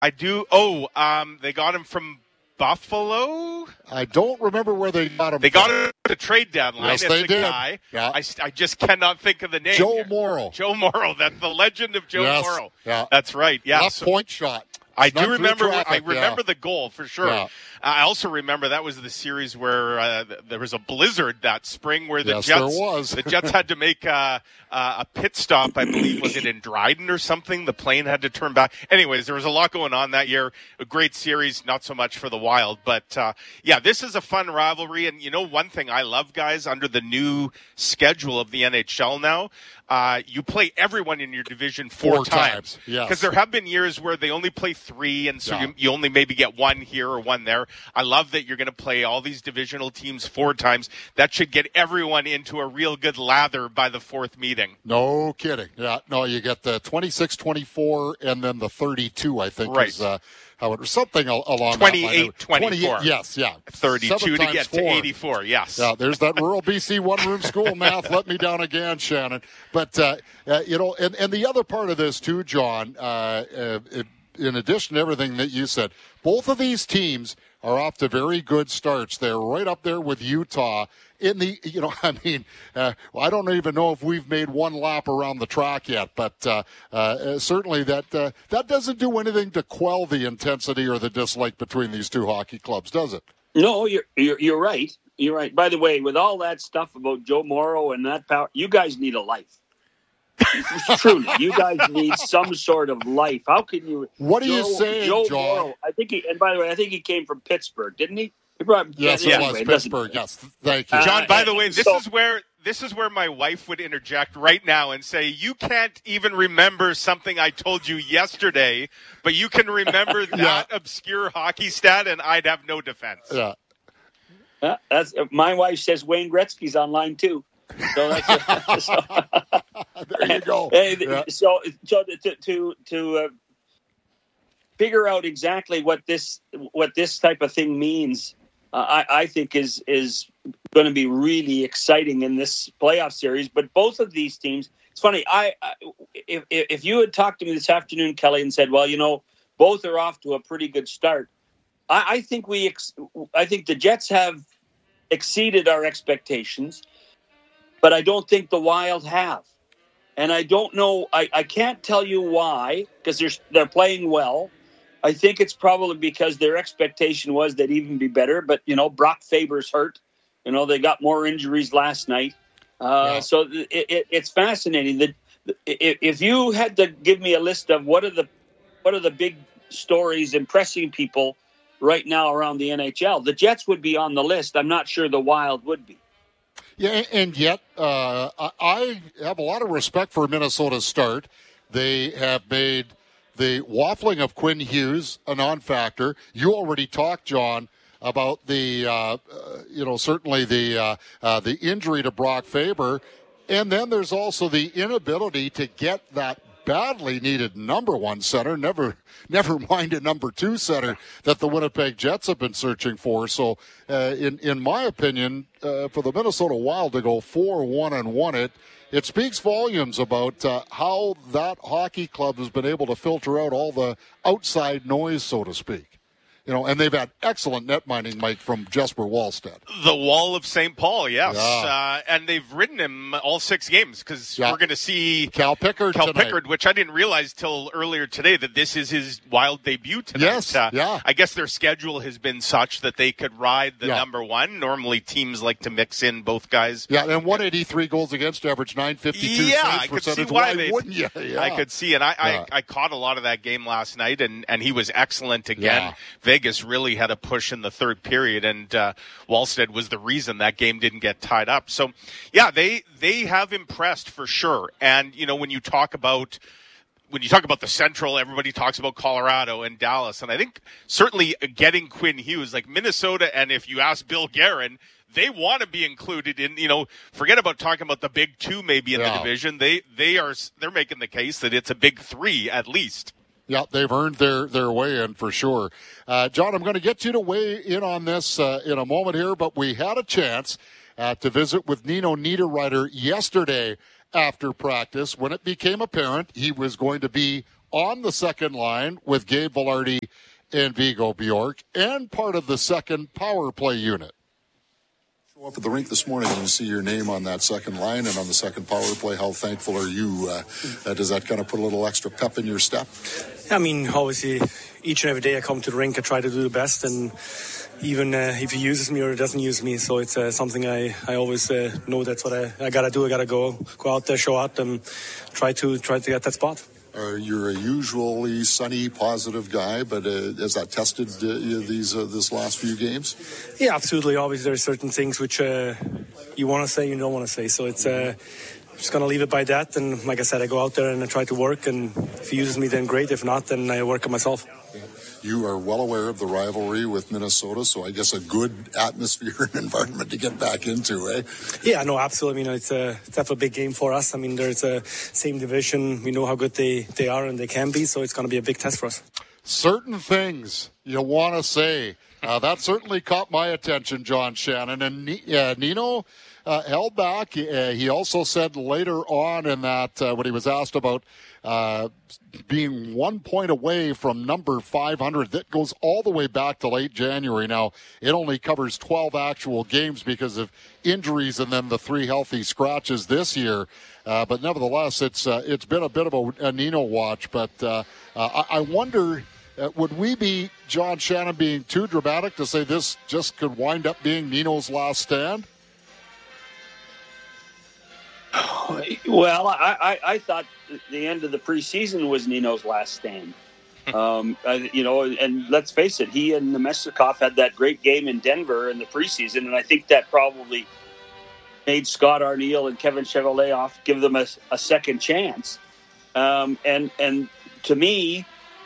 I do. They got him from Buffalo? I don't remember where they got him. They got him at the trade deadline. Yes, they did. Guy. Yeah. I just cannot think of the name. Joe Morrow. Joe Morrow. That's the legend of Joe Morrow. Yeah. That's right. Yeah. Left point shot. I do remember. I remember the goal for sure. Yeah. I also remember that was the series where there was a blizzard that spring where the Jets had to make a pit stop. I believe was it in Dryden or something. The plane had to turn back. Anyways, there was a lot going on that year. A great series, not so much for the Wild, but this is a fun rivalry. And you know, one thing I love, guys, under the new schedule of the NHL now, you play everyone in your division four times. Yes. Because there have been years where they only play 3, and so you only maybe get one here or one there. I love that you're going to play all these divisional teams 4 times. That should get everyone into a real good lather by the 4th meeting. No kidding. Yeah, no, you get the 26, 24, and then the 32, I think, right. is how it something along 28, 24. Yes, yeah. 32 to get 4. To 84, yes. Yeah, there's that rural BC one-room school math. Let me down again, Shannon. But, you know, and the other part of this, too, John, in addition to everything that you said, both of these teams are off to very good starts. They're right up there with Utah. I don't even know if we've made one lap around the track yet, but certainly that doesn't do anything to quell the intensity or the dislike between these two hockey clubs, does it? No, you're right. You're right. By the way, with all that stuff about Joe Morrow and that power, you guys need a life. Truly, you guys need some sort of life. How can you? What are you saying, Joe John? Morrow, and by the way, I think he came from Pittsburgh, didn't he? Yes, it was Pittsburgh. Yes, thank you, John. By the way, this is where my wife would interject right now and say, "You can't even remember something I told you yesterday, but you can remember that obscure hockey stat, and I'd have no defense." Yeah, that's my wife says Wayne Gretzky's online too. So that's there you go. So to figure out exactly what this type of thing means, I think is going to be really exciting in this playoff series. But both of these teams, it's funny. If you had talked to me this afternoon, Kelly, and said, "Well, you know, both are off to a pretty good start," I think the Jets have exceeded our expectations. But I don't think the Wild have. And I don't know, I can't tell you why, because they're playing well. I think it's probably because their expectation was they'd even be better. But, you know, Brock Faber's hurt. You know, they got more injuries last night. So it's fascinating. That if you had to give me a list of what are the big stories impressing people right now around the NHL, the Jets would be on the list. I'm not sure the Wild would be. Yeah, and yet I have a lot of respect for Minnesota's start. They have made the waffling of Quinn Hughes a non-factor. You already talked, John, about the certainly the injury to Brock Faber, and then there's also the inability to get that badly needed number 1 center, never mind a number 2 center that the Winnipeg Jets have been searching for. So in my opinion, for the Minnesota Wild to go 4-1-1, it speaks volumes about how that hockey club has been able to filter out all the outside noise, so to speak. You know, and they've had excellent net mining, Mike, from Jesper Wallstedt. The Wall of St. Paul, yes. Yeah. And they've ridden him all 6 games because we're going to see Cal Pickard, which I didn't realize till earlier today that this is his Wild debut tonight. Yes, I guess their schedule has been such that they could ride the number 1. Normally teams like to mix in both guys. Yeah, and 183 goals against, average 952 saves I could percentage. see why wouldn't you? Yeah. I could see, and I caught a lot of that game last night, and he was excellent again. Yeah. Vegas really had a push in the 3rd period, and Wallstedt was the reason that game didn't get tied up. So, yeah, they have impressed for sure. And, you know, when you talk about the Central, everybody talks about Colorado and Dallas. And I think certainly getting Quinn Hughes, like Minnesota, and if you ask Bill Guerin, they want to be included in, you know, forget about talking about the big 2 maybe in the division. They're making the case that it's a big 3 at least. Yeah, they've earned their way in for sure. John, I'm going to get you to weigh in on this in a moment here, but we had a chance to visit with Nino Niederreiter yesterday after practice when it became apparent he was going to be on the second line with Gabe Vilardi and Vigo Bjork, and part of the second power play unit. Show up at the rink this morning and see your name on that second line and on the second power play. How thankful are you? Does that kind of put a little extra pep in your step? I mean, obviously, each and every day I come to the rink, I try to do the best, and even if he uses me or doesn't use me, so it's something I always know that's what I got to do. I got to go out there, show up, and try to get that spot. You're a usually sunny, positive guy, but has that tested this last few games? Yeah, absolutely. Obviously, there are certain things which you want to say, you don't want to say. So it's just going to leave it by that. And like I said, I go out there and I try to work. And if he uses me, then great. If not, then I work on myself. You are well aware of the rivalry with Minnesota, so I guess a good atmosphere and environment to get back into, eh? Yeah, no, absolutely. I mean, it's definitely a big game for us. I mean, there's a same division. We know how good they are and they can be, so it's going to be a big test for us. Certain things you want to say. That certainly caught my attention, John Shannon. And Nino held back. He also said later on in that when he was asked about being 1 point away from number 500, that goes all the way back to late January. Now, it only covers 12 actual games because of injuries and then the 3 healthy scratches this year. But nevertheless, it's been a bit of a Nino watch. But I wonder, would we be, John Shannon, being too dramatic to say this just could wind up being Nino's last stand? Well, I thought the end of the preseason was Nino's last stand. And let's face it, he and Namestnikov had that great game in Denver in the preseason, and I think that probably made Scott Arniel and Kevin Cheveldayoff give them a second chance. And to me,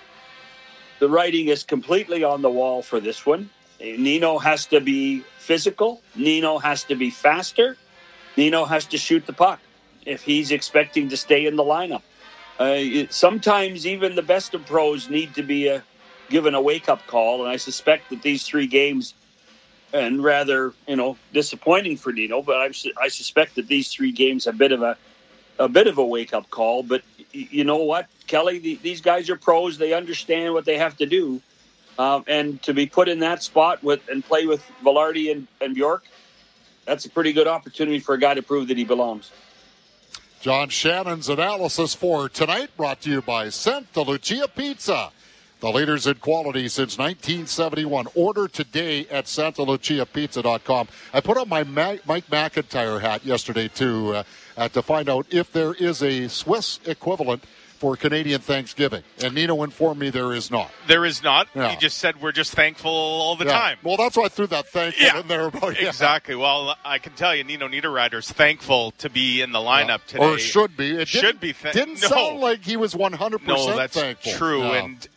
the writing is completely on the wall for this one. Nino has to be physical. Nino has to be faster. Nino has to shoot the puck if he's expecting to stay in the lineup. Sometimes even the best of pros need to be given a wake-up call, and I suspect that these 3 games, and rather disappointing for Nino, but I suspect that these 3 games have a bit of a wake-up call. But you know what, Kelly? These guys are pros. They understand what they have to do, and to be put in that spot and play with Vilardi and Bjork, that's a pretty good opportunity for a guy to prove that he belongs. John Shannon's analysis for tonight brought to you by Santa Lucia Pizza, the leaders in quality since 1971. Order today at santaluciapizza.com. I put on my Mike McIntyre hat yesterday to find out if there is a Swiss equivalent for Canadian Thanksgiving. And Nino informed me there is not. There is not. Yeah. He just said we're just thankful all the time. Well, that's why I threw that thankful in there. Exactly. Well, I can tell you, Nino Niederreiter's thankful to be in the lineup today. Or should be. It didn't no. sound like he was 100% no, that's thankful. True. No. And,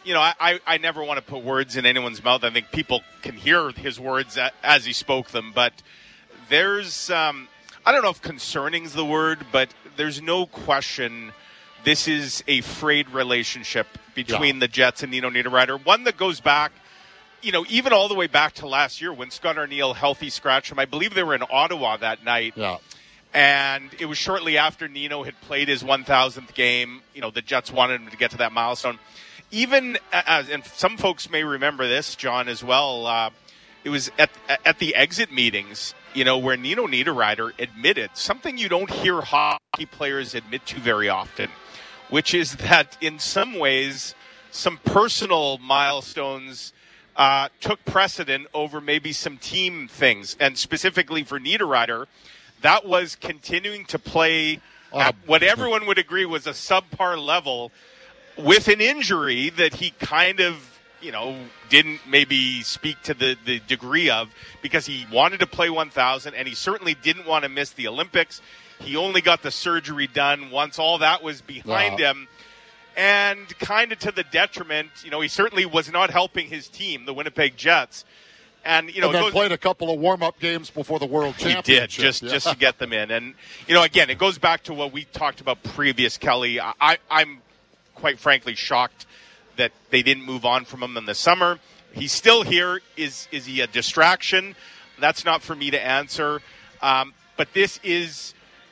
I never want to put words in anyone's mouth. I think people can hear his words as he spoke them. But there's, I don't know if concerning's the word, but there's no question this is a frayed relationship between the Jets and Nino Niederreiter. One that goes back, even all the way back to last year when Scott Arniel healthy scratched him. I believe they were in Ottawa that night. Yeah. And it was shortly after Nino had played his 1,000th game. The Jets wanted him to get to that milestone. Even and some folks may remember this, John, as well. It was at the exit meetings, where Nino Niederreiter admitted something you don't hear hockey players admit to very often, which is that in some ways, some personal milestones took precedent over maybe some team things. And specifically for Niederreiter, that was continuing to play at what everyone would agree was a subpar level with an injury that he kind of, didn't maybe speak to the degree of, because he wanted to play 1,000 and he certainly didn't want to miss the Olympics. He only got the surgery done once all that was behind him. And kind of to the detriment, he certainly was not helping his team, the Winnipeg Jets. And then played a couple of warm-up games before the World Championship. He did, just to get them in. And, again, it goes back to what we talked about previous, Kelly. I'm quite frankly shocked that they didn't move on from him in the summer. He's still here. Is he a distraction? That's not for me to answer. But this is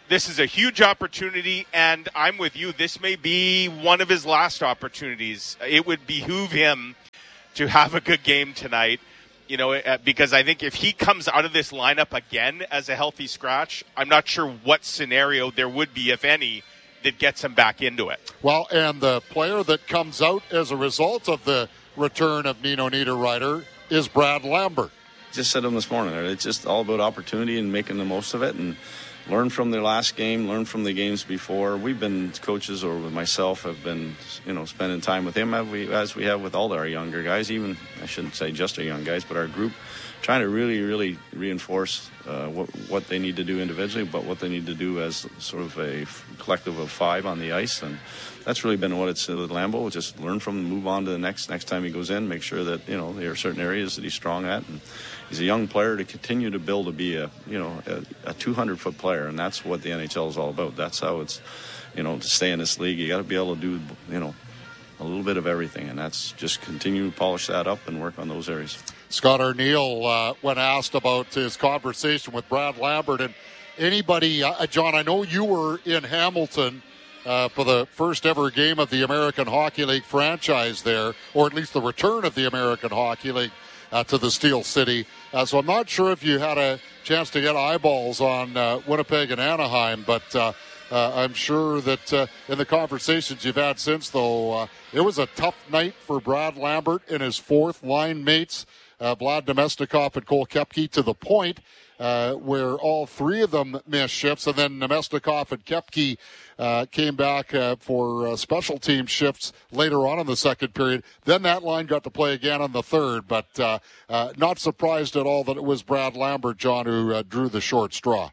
This is a huge opportunity, and I'm with you. This may be one of his last opportunities. It would behoove him to have a good game tonight, because I think if he comes out of this lineup again as a healthy scratch, I'm not sure what scenario there would be, if any, that gets him back into it. Well, and the player that comes out as a result of the return of Nino Niederreiter is Brad Lambert. Just said to him this morning, it's just all about opportunity and making the most of it, and learn from the last game, learn from the games before. We've been coaches, or with myself, have been, spending time with him as we have with all our younger guys, even, I shouldn't say just our young guys, but our group, trying to really, really reinforce what they need to do individually, but what they need to do as sort of a collective of 5 on the ice. And that's really been what it's with Lambo. Just learn from him, move on to the next time he goes in, make sure that, there are certain areas that he's strong at. And he's a young player to continue to build to be a 200-foot player, and that's what the NHL is all about. That's how it's, to stay in this league, you got to be able to do, a little bit of everything, and that's just continue to polish that up and work on those areas. Scott Arniel, when asked about his conversation with Brad Lambert, and anybody, John, I know you were in Hamilton for the first ever game of the American Hockey League franchise there, or at least the return of the American Hockey League to the Steel City. So I'm not sure if you had a chance to get eyeballs on Winnipeg and Anaheim, but I'm sure that in the conversations you've had since, though, it was a tough night for Brad Lambert and his fourth line mates, Vlad Nemestikov and Cole Koepke, to the point where all 3 of them missed shifts, and then Nemestikov and Koepke came back for special team shifts later on in the second period. Then that line got to play again on the third, but not surprised at all that it was Brad Lambert, John, who drew the short straw.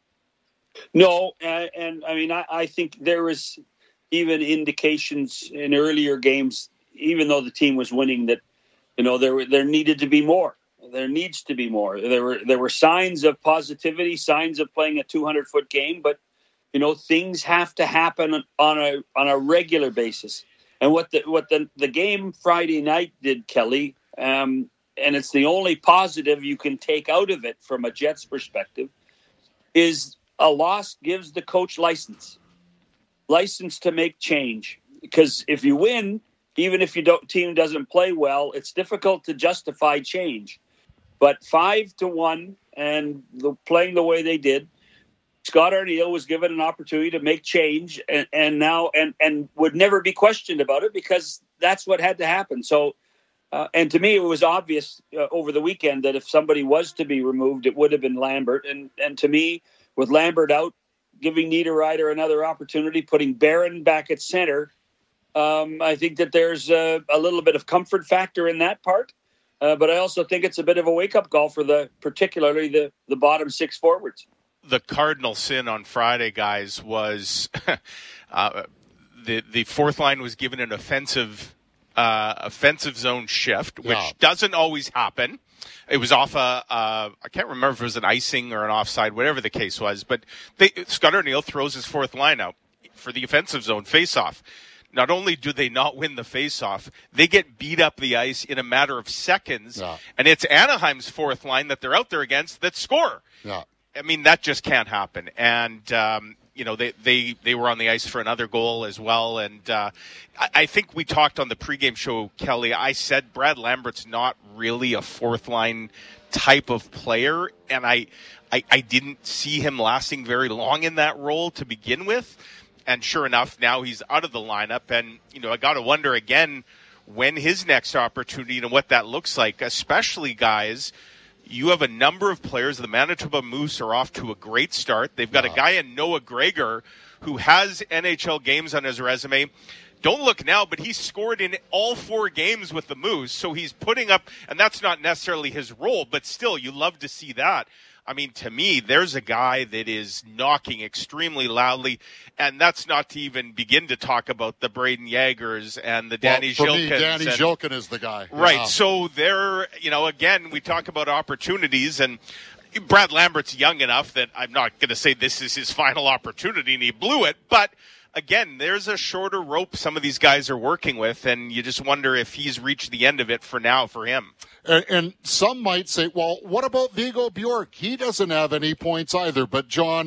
No, and I mean, I think there was even indications in earlier games, even though the team was winning, that there needed to be more. There needs to be more. There were signs of positivity, signs of playing a 200-foot game, but things have to happen on a regular basis. And what the game Friday night did, Kelly, and it's the only positive you can take out of it from a Jets perspective, is a loss gives the coach license to make change. Because if you win, even if team doesn't play well, it's difficult to justify change. But 5-1 and playing the way they did, Scott Arniel was given an opportunity to make change, and now would never be questioned about it, because that's what had to happen. So, and to me, it was obvious over the weekend that if somebody was to be removed, it would have been Lambert. And to me, with Lambert out, giving Niederreiter another opportunity, putting Barron back at center, I think that there's a little bit of comfort factor in that part. But I also think it's a bit of a wake-up call for particularly the bottom 6 forwards. The cardinal sin on Friday, guys, was the fourth line was given an offensive zone shift, which doesn't always happen. It was off I can't remember if it was an icing or an offside, whatever the case was. But Scott Arniel throws his fourth line out for the offensive zone face-off. Not only do they not win the face-off, they get beat up the ice in a matter of seconds, and it's Anaheim's fourth line that they're out there against that score. Yeah. I mean, that just can't happen. And, they were on the ice for another goal as well. And I think we talked on the pregame show, Kelly, I said Brad Lambert's not really a fourth-line type of player, and I didn't see him lasting very long in that role to begin with. And sure enough, now he's out of the lineup. And, I got to wonder again when his next opportunity and what that looks like, especially, guys, you have a number of players. The Manitoba Moose are off to a great start. They've got a guy in Noah Gregor who has NHL games on his resume. Don't look now, but he scored in all 4 games with the Moose. So he's putting up, and that's not necessarily his role, but still, you love to see that. I mean, to me, there's a guy that is knocking extremely loudly, and that's not to even begin to talk about the Braden Yagers and the Danny Zhilkins. For me, Danny Zhilkin is the guy. Right. Yeah. So there, again, we talk about opportunities, and Brad Lambert's young enough that I'm not going to say this is his final opportunity and he blew it, but again, there's a shorter rope some of these guys are working with, and you just wonder if he's reached the end of it for now for him. And some might say, well, what about Viggo Bjork? He doesn't have any points either. But, John,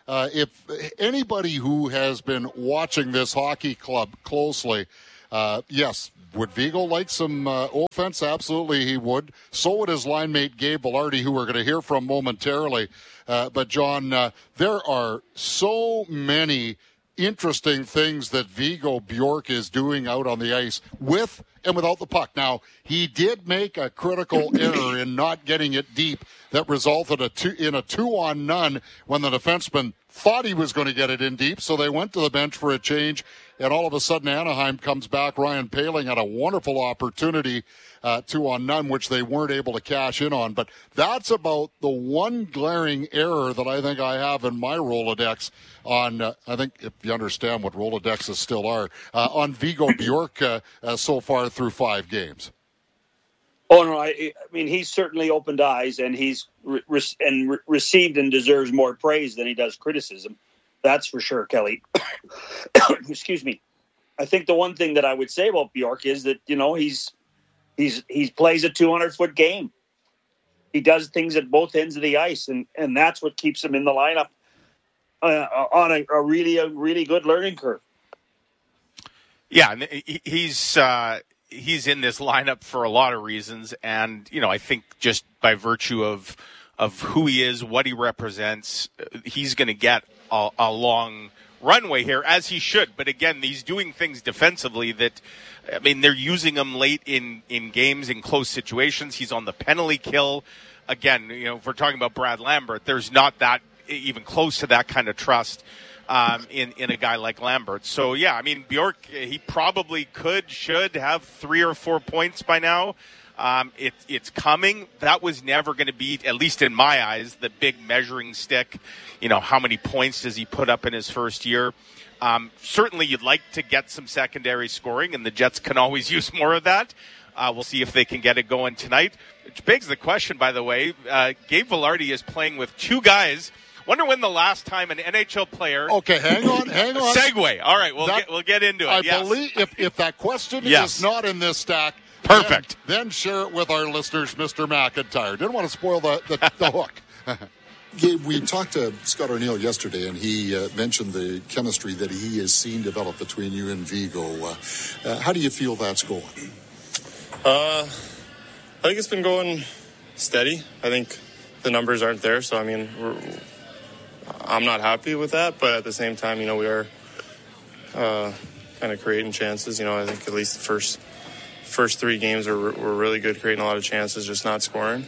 if anybody who has been watching this hockey club closely, yes, would Vigo like some offense? Absolutely he would. So would his line mate Gabe Vilardi, who we're going to hear from momentarily. But, John, there are so many interesting things that Vigo Bjork is doing out on the ice with and without the puck. Now, he did make a critical error in not getting it deep that resulted in a 2-on-none when the defenseman thought he was going to get it in deep, so they went to the bench for a change, and all of a sudden Anaheim comes back. Ryan Poehling had a wonderful opportunity, 2-on-none, which they weren't able to cash in on. But that's about the one glaring error that I think I have in my Rolodex on, I think if you understand what Rolodexes still are, on Vigo Bjork so far through 5 games. Oh, no, I mean, he's certainly opened eyes, and he's received and deserves more praise than he does criticism. That's for sure, Kelly. Excuse me. I think the one thing that I would say about Bjork is that, you know, he plays a 200-foot game. He does things at both ends of the ice, and that's what keeps him in the lineup on a really good learning curve. Yeah, and he's in this lineup for a lot of reasons, and you know, I think just by virtue of who he is, what he represents, he's going to get a long runway here, as he should. But again, he's doing things defensively that, I mean, they're using him late in games in close situations. He's on the penalty kill. Again, you know, if we're talking about Brad Lambert, there's not that even close to that kind of trust in a guy like Lambert. So, yeah, I mean, Bjork, he probably should have 3 or 4 points by now. It's coming. That was never going to be, at least in my eyes, the big measuring stick. You know, how many points does he put up in his first year? Certainly you'd like to get some secondary scoring, and the Jets can always use more of that. We'll see if they can get it going tonight. Which begs the question, by the way, Gabe Vilardi is playing with 2 guys. Wonder when the last time an NHL player... Okay, hang on. Segue. All right, we'll get into it. I believe if that question yes. is not in this stack... Perfect. Then share it with our listeners, Mr. McIntyre. Didn't want to spoil the hook. Gabe, we talked to Scott O'Neill yesterday, and he mentioned the chemistry that he has seen develop between you and Vigo. How do you feel that's going? I think it's been going steady. I think the numbers aren't there, so I mean, I'm not happy with that. But at the same time, you know, we are kind of creating chances. You know, I think at least the first 3 games were really good, creating a lot of chances, just not scoring.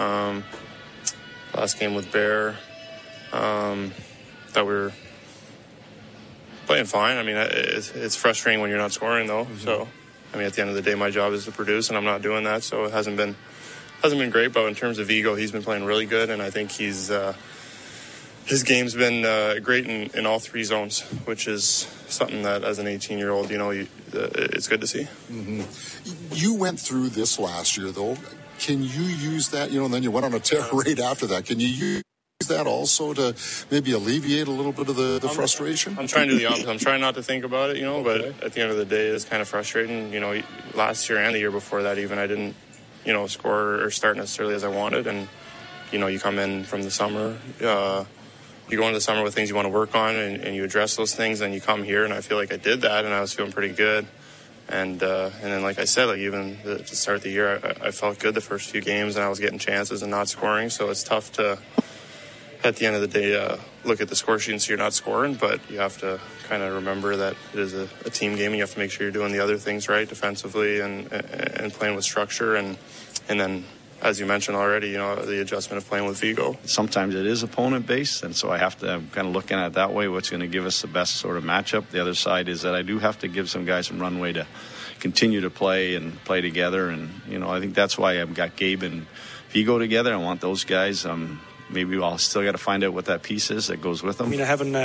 Last game with Bear, that we were playing fine. I mean, it's frustrating when you're not scoring, though. Mm-hmm. So, I mean, at the end of the day, my job is to produce, and I'm not doing that. So it hasn't been great. But in terms of Vigo, he's been playing really good, and I think his game's been great in all 3 zones, which is something that as an 18-year-old, you know, it's good to see. Mm-hmm. You went through this last year, though. Can you use that, you know, and then you went on a tear right after that. Can you use that also to maybe alleviate a little bit of the frustration? I'm trying to do the opposite. I'm trying not to think about it, you know, but at the end of the day, it's kind of frustrating. You know, last year and the year before that even, I didn't, you know, score or start necessarily as I wanted. And, you know, you come in from the summer, you go into the summer with things you want to work on and you address those things, and you come here, and I feel like I did that, and I was feeling pretty good. And then, like I said, like even to start the year, I felt good the first few games, and I was getting chances and not scoring. So it's tough to, at the end of the day, look at the score sheet and see you're not scoring. But you have to kind of remember that it is a team game, and you have to make sure you're doing the other things right defensively and playing with structure. And then, as you mentioned already, you know, the adjustment of playing with Vigo. Sometimes it is opponent-based, and so I have to kind of looking at it that way, what's going to give us the best sort of matchup. The other side is that I do have to give some guys some runway to continue to play and play together. And, you know, I think that's why I've got Gabe and Vigo together. I want those guys. Maybe I'll still got to find out what that piece is that goes with them. I mean, I haven't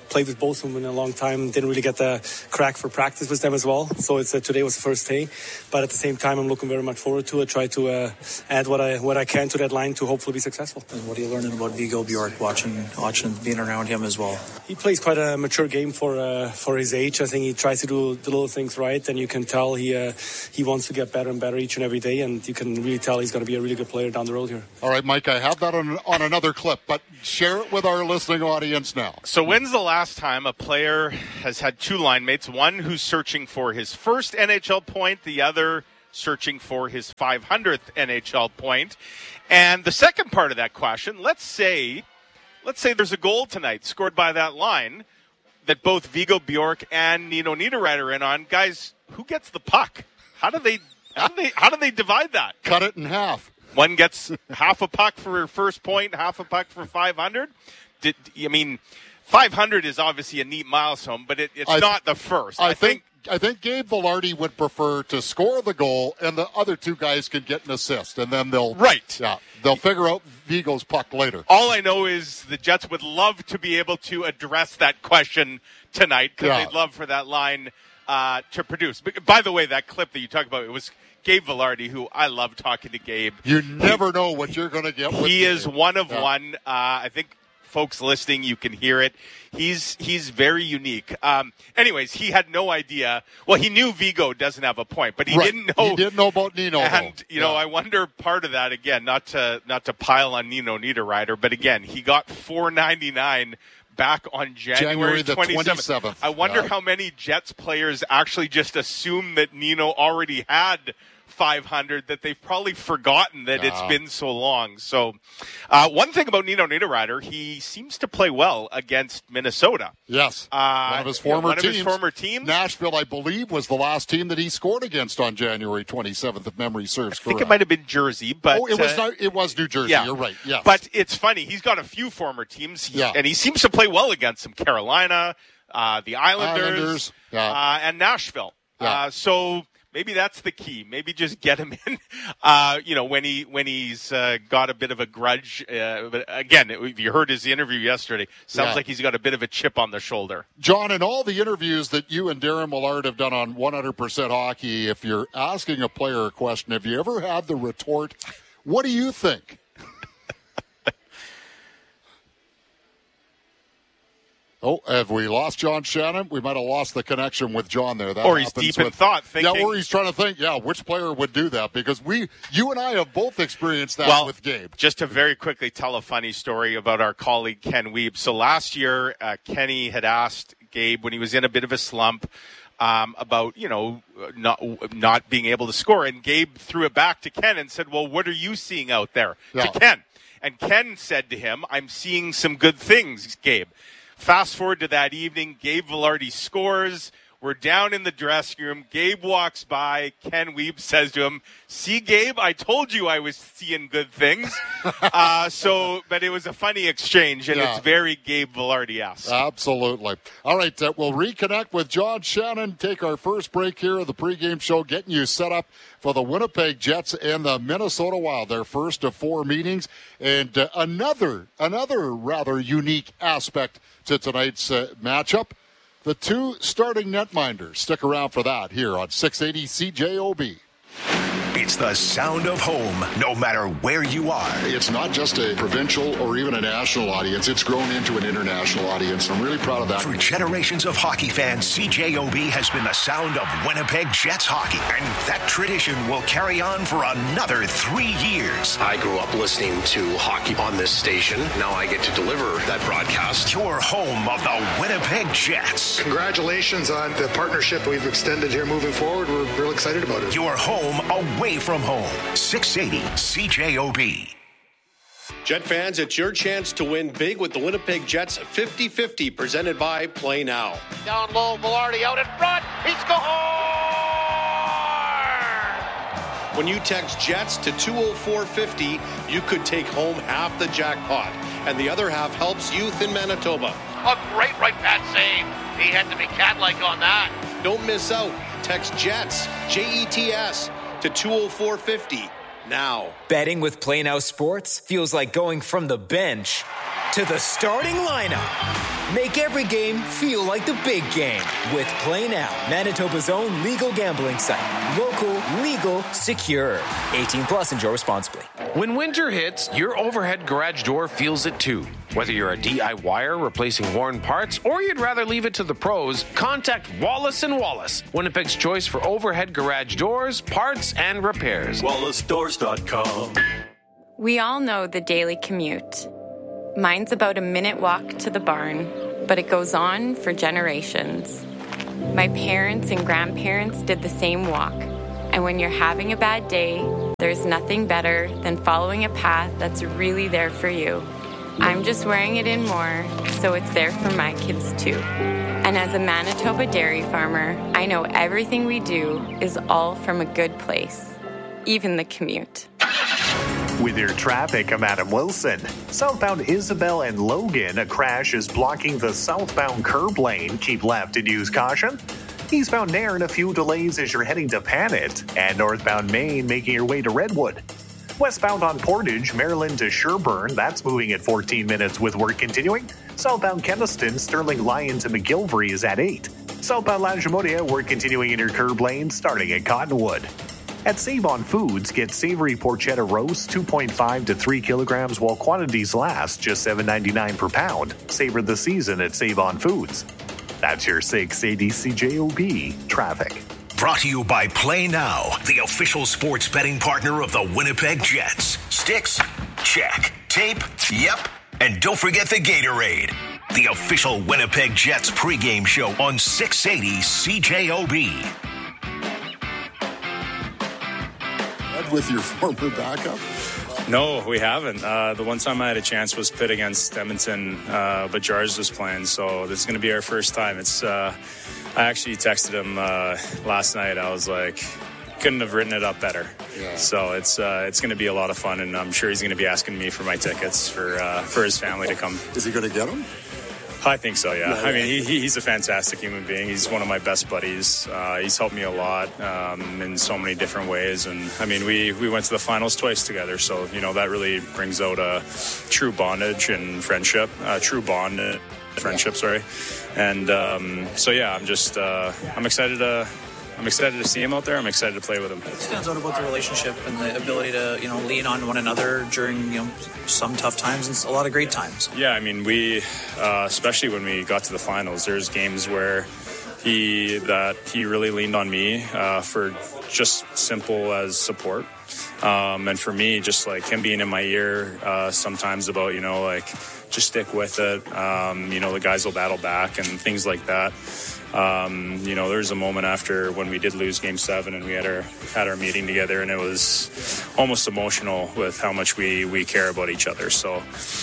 played with both of them in a long time. Didn't really get the crack for practice with them as well. So today was the first day. But at the same time, I'm looking very much forward to it. Try to add what I can to that line to hopefully be successful. And what are you learning about Viggo Bjork, watching being around him as well? He plays quite a mature game for his age. I think he tries to do the little things right, and you can tell he wants to get better and better each and every day, and you can really tell he's going to be a really good player down the road here. All right, Mike, I have that on another clip, but share it with our listening audience now. So when's the last time a player has had two line mates, one who's searching for his first NHL point, the other searching for his 500th NHL point? And the second part of that question, let's say there's a goal tonight scored by that line that both Viggo Bjork and Nino Niederreiter are in on. Guys, who gets the puck? How do they divide that? Cut it in half. One gets half a puck for her first point, half a puck for 500. 500 is obviously a neat milestone, but it's not the first. I think Gabe Vilardi would prefer to score the goal, and the other two guys can get an assist, and then they'll figure out Vigo's puck later. All I know is the Jets would love to be able to address that question tonight because they'd love for that line to produce. But, by the way, that clip that you talked about, it was Gabe Vilardi, who I love talking to Gabe. You never know what you're going to get with He Gabe. is one of one. I think folks listening, you can hear it. He's very unique. Anyways, he had no idea. Well, he knew Viggo doesn't have a point, but he didn't know. He didn't know about Nino. And I wonder part of that again, not to pile on Nino Niederreiter, but again, he got $4.99 back on January the 27th. I wonder how many Jets players actually just assume that Nino already had 500, that they've probably forgotten that it's been so long. So one thing about Nino Niederreiter, he seems to play well against Minnesota. Yes. One of his former teams. Nashville, I believe, was the last team that he scored against on January 27th, if memory serves correct. I think it might have been Jersey. But it was New Jersey. Yeah. You're right. Yes. But it's funny. He's got a few former teams, and he seems to play well against them. Carolina, the Islanders. And Nashville. Yeah. So maybe that's the key. Maybe just get him in, when he's got a bit of a grudge. But again, you heard his interview yesterday. Sounds like he's got a bit of a chip on the shoulder. John, in all the interviews that you and Darren Millard have done on 100% Hockey, if you're asking a player a question, have you ever had the retort, what do you think? Oh, have we lost John Shannon? We might have lost the connection with John there. Or he's deep in thought, thinking. Yeah, or he's trying to think, which player would do that? Because you and I have both experienced that with Gabe. Just to very quickly tell a funny story about our colleague Ken Wiebe. So last year, Kenny had asked Gabe when he was in a bit of a slump about, not being able to score. And Gabe threw it back to Ken and said, well, what are you seeing out there? To Ken. And Ken said to him, I'm seeing some good things, Gabe. Fast forward to that evening, Gabe Vilardi scores. We're down in the dressing room. Gabe walks by. Ken Wiebe says to him, see, Gabe, I told you I was seeing good things. But it was a funny exchange, and it's very Gabe Vilardi-esque. Absolutely. All right, we'll reconnect with John Shannon, take our first break here of the pregame show, getting you set up for the Winnipeg Jets and the Minnesota Wild, their first of four meetings. And another rather unique aspect to tonight's matchup, the two starting netminders. Stick around for that here on 680 CJOB. It's the sound of home, no matter where you are. It's not just a provincial or even a national audience. It's grown into an international audience. I'm really proud of that. For generations of hockey fans, CJOB has been the sound of Winnipeg Jets hockey. And that tradition will carry on for another 3 years. I grew up listening to hockey on this station. Now I get to deliver that broadcast. Your home of the Winnipeg Jets. Congratulations on the partnership we've extended here moving forward. We're real excited about it. Your home away from home. 680 CJOB. Jet fans, it's your chance to win big with the Winnipeg Jets 50-50 presented by Play Now. Down low, Vilardi out in front. He scores! When you text Jets to 20450, you could take home half the jackpot, and the other half helps youth in Manitoba. A great right pad save. He had to be cat-like on that. Don't miss out. Text Jets, Jets, to 20450 now. Betting with Play Now Sports feels like going from the bench to the starting lineup. Make every game feel like the big game with Play Now, Manitoba's own legal gambling site. Local, legal, secure. 18 plus, enjoy responsibly. When winter hits, your overhead garage door feels it too. Whether you're a DIYer replacing worn parts or you'd rather leave it to the pros, contact Wallace & Wallace, Winnipeg's choice for overhead garage doors, parts, and repairs. WallaceDoors.com. We all know the daily commute. Mine's about a minute walk to the barn, but it goes on for generations. My parents and grandparents did the same walk. And when you're having a bad day, there's nothing better than following a path that's really there for you. I'm just wearing it in more, so it's there for my kids too. And as a Manitoba dairy farmer, I know everything we do is all from a good place, even the commute. With your traffic, I'm Adam Wilson. Southbound Isabel and Logan, a crash is blocking the southbound curb lane. Keep left and use caution. Eastbound Nairn, a few delays as you're heading to Panet. And northbound Maine, making your way to Redwood. Westbound on Portage, Maryland to Sherburne, that's moving at 14 minutes with work continuing. Southbound Keniston, Sterling Lyon to McGilvery is at 8. Southbound Lagimoutia, work continuing in your curb lane, starting at Cottonwood. At Save On Foods, get savory porchetta roast, 2.5 to 3 kilograms, while quantities last, just $7.99 per pound. Savor the season at Save On Foods. That's your 680 CJOB traffic. Brought to you by Play Now, the official sports betting partner of the Winnipeg Jets. Sticks? Check. Tape? Yep. And don't forget the Gatorade. The official Winnipeg Jets pregame show on 680 CJOB. With your former backup? No, we haven't. The one time I had a chance was pit against Edmonton, but Jars was playing, so this is going to be our first time. I actually texted him last night. I was like, couldn't have written it up better. Yeah. So it's going to be a lot of fun, and I'm sure he's going to be asking me for my tickets for his family to come. Is he going to get them? I think so, yeah. I mean, he's a fantastic human being. He's one of my best buddies. He's helped me a lot in so many different ways. And, I mean, we went to the finals twice together. So, that really brings out a true bondage and friendship. Friendship, sorry. And so, yeah, I'm excited to see him out there. I'm excited to play with him. What stands out about the relationship and the ability to, lean on one another during, some tough times and a lot of great times? Yeah, I mean, we, especially when we got to the finals, there's games where he really leaned on me for just simple as support. And for me, just like him being in my ear sometimes about, just stick with it. The guys will battle back and things like that. There was a moment after when we did lose Game 7 and we had our meeting together, and it was almost emotional with how much we care about each other. So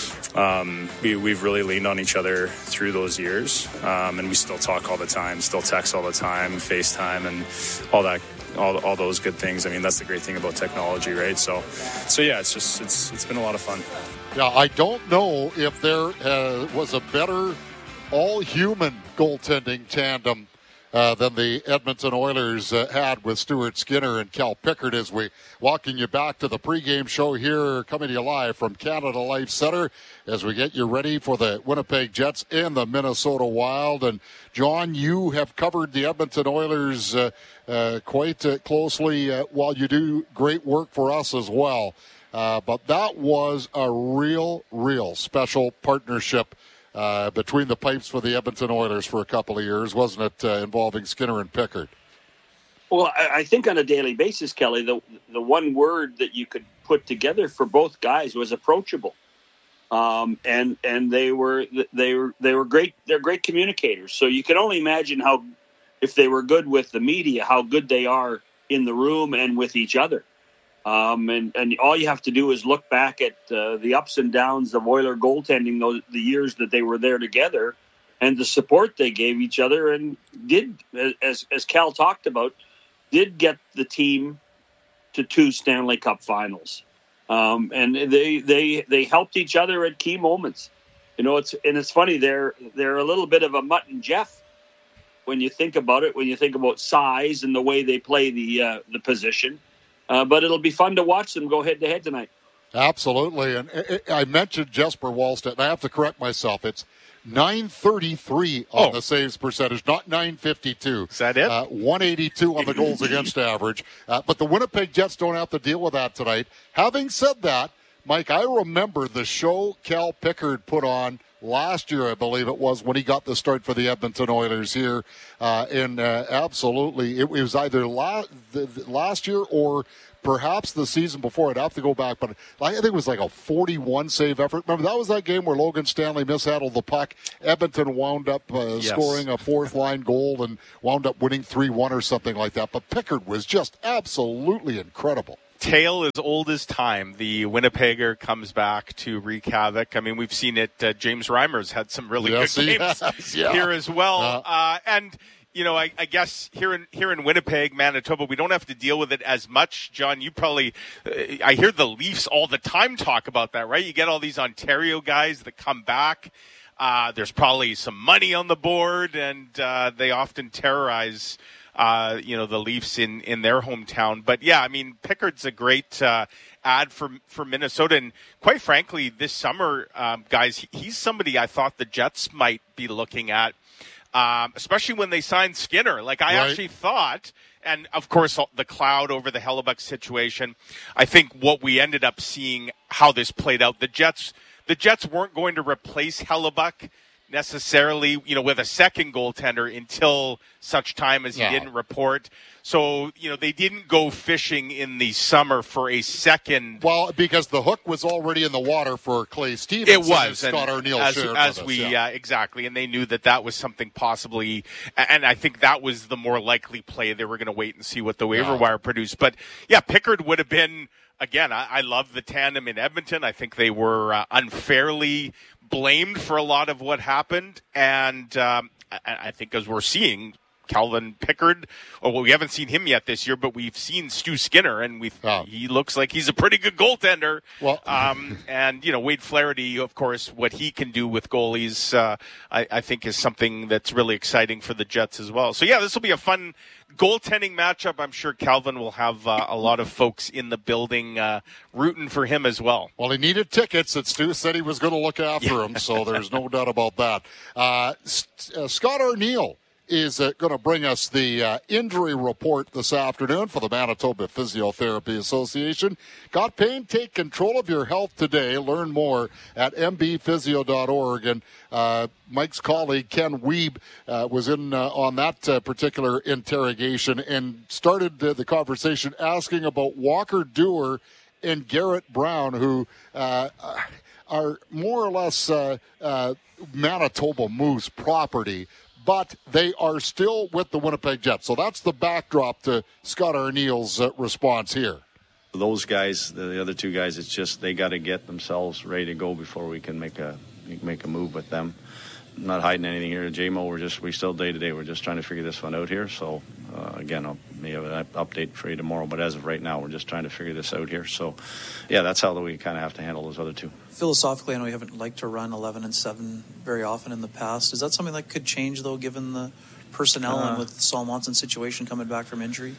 we've really leaned on each other through those years, and we still talk all the time, still text all the time, FaceTime, and all that. All those good things. I mean, that's the great thing about technology, right? So yeah, it's been a lot of fun. Yeah, I don't know if there was a better all-human goaltending tandem than the Edmonton Oilers had with Stuart Skinner and Cal Pickard, as we walking you back to the pregame show here, coming to you live from Canada Life Center as we get you ready for the Winnipeg Jets and the Minnesota Wild. And John, you have covered the Edmonton Oilers quite closely while you do great work for us as well. But that was a real special partnership between the pipes for the Edmonton Oilers for a couple of years, wasn't it, involving Skinner and Pickard? Well, I think on a daily basis, Kelly, the one word that you could put together for both guys was approachable. And they were great. They're great communicators. So you can only imagine how, if they were good with the media, how good they are in the room and with each other. And all you have to do is look back at the ups and downs of Oiler goaltending the years that they were there together, and the support they gave each other, and did, as Cal talked about, did get the team to 2 Stanley Cup finals. And they helped each other at key moments. It's funny, they're a little bit of a Mutt and Jeff when you think about it, when you think about size and the way they play the position. But it'll be fun to watch them go head-to-head tonight. Absolutely. And I mentioned Jesper Wallstedt, and I have to correct myself. It's .933 on the saves percentage, not .952. Is that it? 182 on the goals against average. But the Winnipeg Jets don't have to deal with that tonight. Having said that, Mike, I remember the show Cal Pickard put on last year, I believe it was, when he got the start for the Edmonton Oilers here. And absolutely, it was either last year or perhaps the season before. I'd have to go back, but I think it was like a 41-save effort. Remember, that was that game where Logan Stanley mishandled the puck. Edmonton wound up scoring a fourth-line goal and wound up winning 3-1 or something like that. But Pickard was just absolutely incredible. Tale as old as time. The Winnipegger comes back to wreak havoc. I mean, we've seen it. James Reimer's had some really good games here as well. And you know, I guess here in Winnipeg, Manitoba, we don't have to deal with it as much. John, you probably, I hear the Leafs all the time talk about that, right? You get all these Ontario guys that come back. There's probably some money on the board, and they often terrorize, the Leafs in their hometown. But yeah, I mean, Pickard's a great ad for Minnesota, and quite frankly, this summer, guys, he's somebody I thought the Jets might be looking at. Especially when they signed Skinner. Like, I actually thought, and of course the cloud over the Hellebuck situation, I think what we ended up seeing, how this played out, the Jets weren't going to replace Hellebuck necessarily, with a second goaltender until such time as he didn't report. So, they didn't go fishing in the summer for a second. Well, because the hook was already in the water for Clay Stevens. It was. Scott Arniel shared exactly. And they knew that was something possibly, and I think that was the more likely play. They were going to wait and see what the waiver wire produced. But yeah, Pickard would have been, again, I love the tandem in Edmonton. I think they were unfairly blamed for a lot of what happened. And I think as we're seeing, Calvin Pickard, we haven't seen him yet this year, but we've seen Stu Skinner, and he looks like he's a pretty good goaltender. Well, and Wade Flaherty, of course, what he can do with goalies, I think is something that's really exciting for the Jets as well. So yeah, this will be a fun goaltending matchup. I'm sure Calvin will have a lot of folks in the building rooting for him as well. Well, he needed tickets, and Stu said he was going to look after him, so there's no doubt about that. Scott Arniel is going to bring us the injury report this afternoon for the Manitoba Physiotherapy Association. Got pain? Take control of your health today. Learn more at mbphysio.org. And Mike's colleague, Ken Wiebe, was in on that particular interrogation and started the conversation asking about Walker Duehr and Garrett Brown, who are more or less Manitoba Moose property, but they are still with the Winnipeg Jets. So that's the backdrop to Scott Arniel's response here. Those guys, the other two guys, it's just they got to get themselves ready to go before we can make a move with them. I'm not hiding anything here. JMO, we still day to day. We're just trying to figure this one out here. So again, I'll maybe have an update for you tomorrow. But as of right now, we're just trying to figure this out here. So yeah, that's how we kind of have to handle those other two. Philosophically, I know you haven't liked to run 11 and 7 very often in the past. Is that something that could change though, given the personnel and with Saul Monson's situation coming back from injury?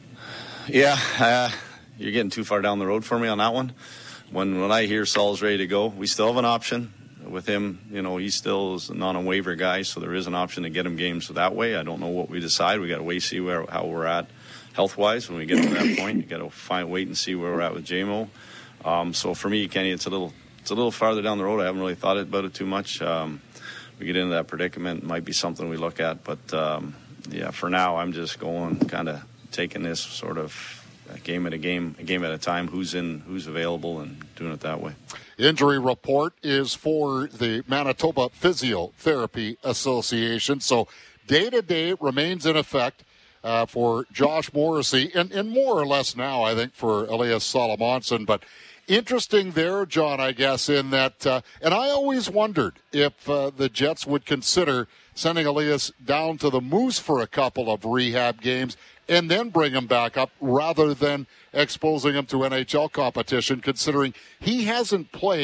Yeah, you're getting too far down the road for me on that one. When I hear Saul's ready to go, we still have an option. With him, he still is not a waiver guy, so there is an option to get him games that way. I don't know what we decide. We got to wait, see how we're at health-wise when we get to that point. You got to wait and see where we're at with JMO. So for me, Kenny, it's a little farther down the road. I haven't really thought about it too much. We get into that predicament, it might be something we look at, but yeah, for now, I'm just going kind of taking this sort of a game at a time, who's available, and doing it that way. Injury report is for the Manitoba Physiotherapy Association. So day-to-day remains in effect for Josh Morrissey, and more or less now, I think, for Elias Salomonson. But interesting there, John, I guess, in that, and I always wondered if the Jets would consider sending Elias down to the Moose for a couple of rehab games and then bring him back up rather than exposing him to NHL competition, considering he hasn't played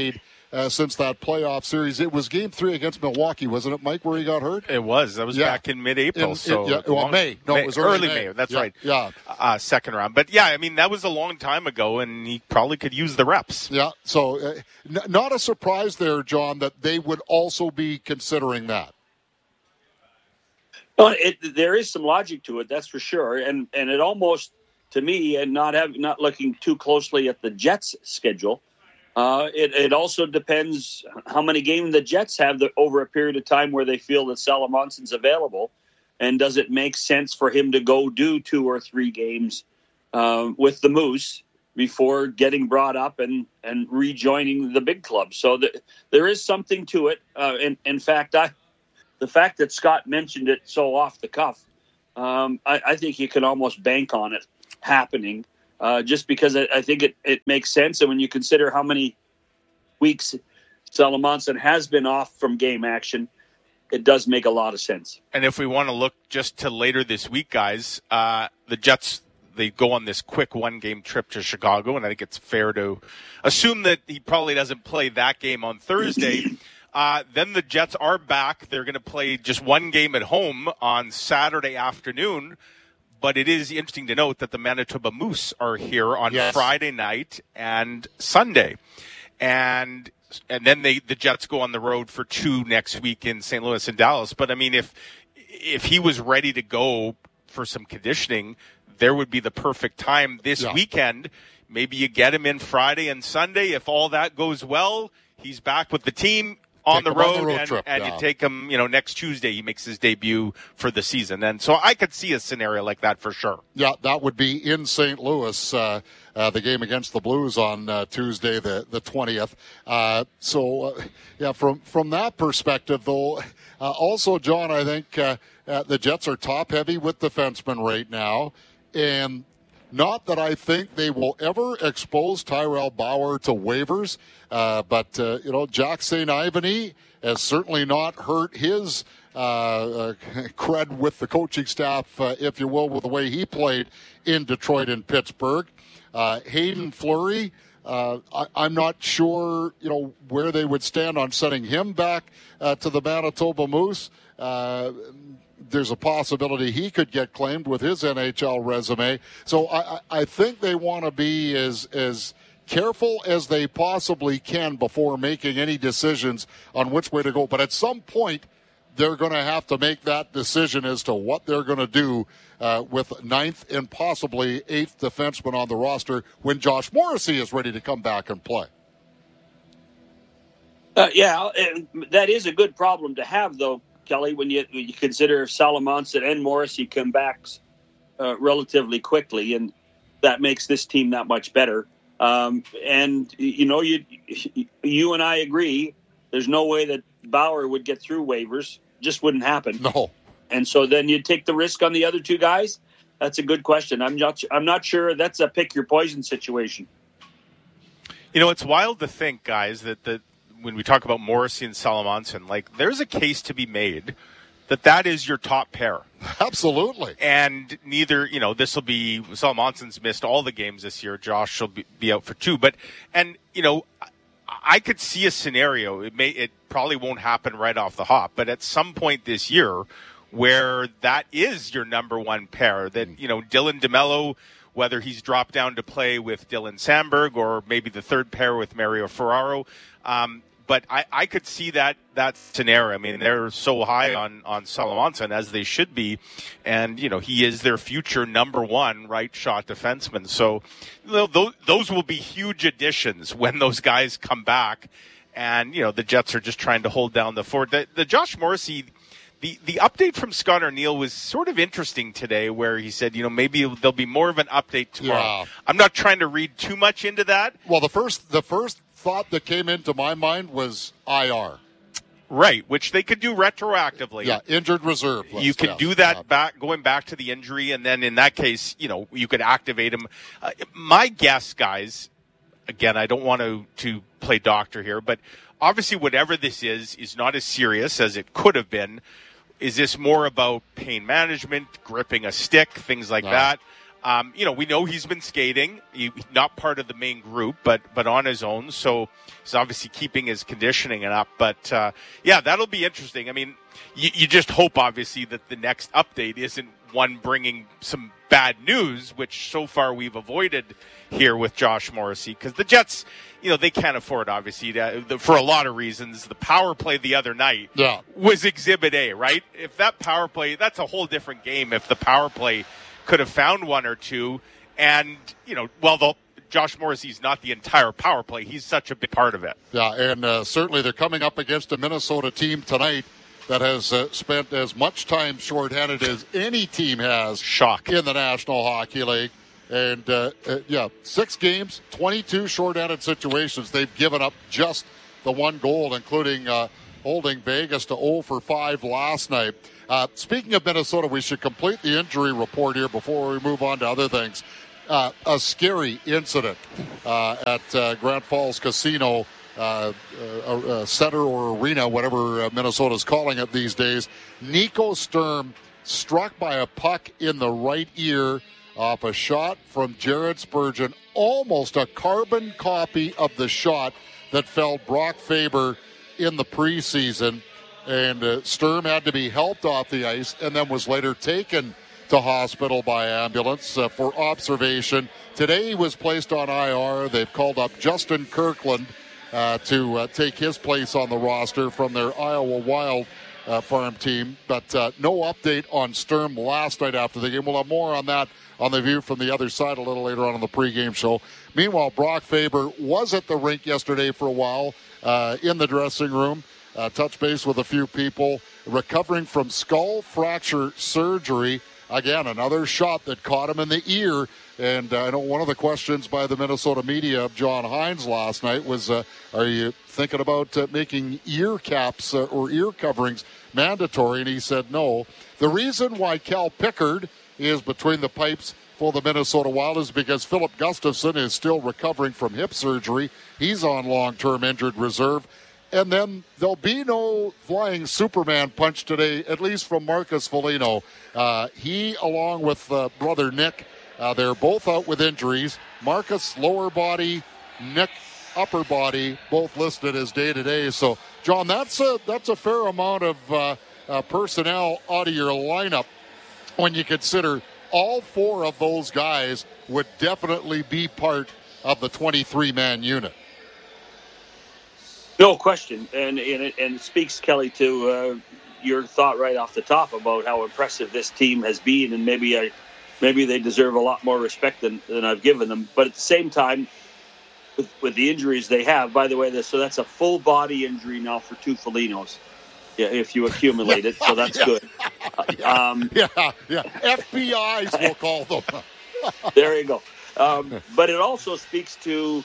since that playoff series. It was Game 3 against Milwaukee, wasn't it, Mike, where he got hurt? It was. That was back in mid-April. May. No, it was early May. That's right. Yeah. Second round. But, yeah, I mean, that was a long time ago, and he probably could use the reps. Yeah, so not a surprise there, John, that they would also be considering that. Well, there is some logic to it, that's for sure. And it almost, to me, and not looking too closely at the Jets' schedule, it also depends how many games the Jets have over a period of time where they feel that Salomonson's available. And does it make sense for him to go do 2 or 3 games with the Moose before getting brought up and rejoining the big club? So there is something to it. In fact, the fact that Scott mentioned it so off the cuff, I think you can almost bank on it happening, just because I think it makes sense. And when you consider how many weeks Salomonson has been off from game action, it does make a lot of sense. And if we want to look just to later this week, guys, the Jets, they go on this quick 1-game trip to Chicago, and I think it's fair to assume that he probably doesn't play that game on Thursday. Then the Jets are back. They're going to play just 1 game at home on Saturday afternoon. But it is interesting to note that the Manitoba Moose are here on Friday night and Sunday. And then the Jets go on the road for 2 next week in St. Louis and Dallas. But, I mean, if he was ready to go for some conditioning, there would be the perfect time this weekend. Maybe you get him in Friday and Sunday. If all that goes well, he's back with the team on the road and you take him, next Tuesday he makes his debut for the season. And so I could see a scenario like that for sure. Yeah, that would be in St. Louis, the game against the Blues on Tuesday, the 20th. From that perspective, though, also, John, I think the Jets are top-heavy with defensemen right now. And not that I think they will ever expose Tyrell Bauer to waivers, but Jack St. Ivany has certainly not hurt his cred with the coaching staff, if you will, with the way he played in Detroit and Pittsburgh. Hayden Fleury, I'm not sure, where they would stand on sending him back to the Manitoba Moose. There's a possibility he could get claimed with his NHL resume. So I think they want to be as careful as they possibly can before making any decisions on which way to go. But at some point, they're going to have to make that decision as to what they're going to do with 9th and possibly 8th defenseman on the roster when Josh Morrissey is ready to come back and play. That is a good problem to have, though, Kelly, when you consider if Salomonson and Morrissey come back relatively quickly, and that makes this team that much better. And you and I agree, there's no way that Bauer would get through waivers. Just wouldn't happen. No. And so then you'd take the risk on the other 2 guys. That's a good question. I'm not sure that's a pick your poison situation. It's wild to think, guys, that when we talk about Morrissey and Salomonson, there's a case to be made that is your top pair. Absolutely. And neither, this will be, Salomonson's missed all the games this year. Josh will be out for 2. I could see a scenario. It probably won't happen right off the hop, but at some point this year where that is your number 1 pair, that, Dylan DeMello, whether he's dropped down to play with Dylan Sandberg or maybe the 3rd pair with Mario Ferraro. But I could see that scenario. I mean, they're so high on Salomonson, as they should be. And, he is their future number 1 right shot defenseman. So those will be huge additions when those guys come back. And, the Jets are just trying to hold down the fort. The Josh Morrissey, the update from Scott Arniel was sort of interesting today, where he said, maybe there'll be more of an update tomorrow. Yeah. I'm not trying to read too much into that. Well, the first thought that came into my mind was IR. Right, which they could do retroactively. Yeah, injured reserve list. You could do that going back to the injury, and then in that case, you could activate him. My guess, guys, again, I don't want to play doctor here, but obviously whatever this is not as serious as it could have been. Is this more about pain management, gripping a stick, things like that? We know he's been skating, not part of the main group, but on his own. So he's obviously keeping his conditioning up. But that'll be interesting. I mean, you just hope, obviously, that the next update isn't one bringing some bad news, which so far we've avoided here with Josh Morrissey, because the Jets, they can't afford, obviously, for a lot of reasons. The power play the other night was Exhibit A, right? If that power play, that's a whole different game if the power play could have found one or two. And, Josh Morrissey's not the entire power play. He's such a big part of it. Yeah, and certainly they're coming up against a Minnesota team tonight that has spent as much time shorthanded as any team has in the National Hockey League. And, 6 games, 22 shorthanded situations. They've given up just the one goal, including holding Vegas to 0 for 5 last night. Speaking of Minnesota, we should complete the injury report here before we move on to other things. A scary incident at Grand Falls Casino center or arena, whatever Minnesota's calling it these days. Nico Sturm struck by a puck in the right ear off a shot from Jared Spurgeon, almost a carbon copy of the shot that felled Brock Faber in the preseason. And Sturm had to be helped off the ice and then was later taken to hospital by ambulance for observation. Today he was placed on IR. They've called up Justin Kirkland to take his place on the roster from their Iowa Wild farm team. But no update on Sturm last night after the game. We'll have more on that on the View from the Other Side a little later on in the pregame show. Meanwhile, Brock Faber was at the rink yesterday for a while in the dressing room. Touch base with a few people, recovering from skull fracture surgery. Again, another shot that caught him in the ear. And I know one of the questions by the Minnesota media of John Hines last night was, are you thinking about making ear caps or ear coverings mandatory? And he said no. The reason why Cal Pickard is between the pipes for the Minnesota Wild is because Philip Gustafson is still recovering from hip surgery. He's on long-term injured reserve. And then there'll be no flying Superman punch today, at least from Marcus Foligno. He, along with brother Nick, they're both out with injuries. Marcus, lower body, Nick, upper body, both listed as day-to-day. So, John, that's a fair amount of personnel out of your lineup when you consider all 4 of those guys would definitely be part of the 23-man unit. No question, and it speaks, Kelly, to your thought right off the top about how impressive this team has been, and maybe they deserve a lot more respect than I've given them. But at the same time, with the injuries they have, by the way, so that's a full body injury now for 2 Folignos. Yeah, if you accumulate it, so that's good. FBIs, we'll call them. There you go. But it also speaks to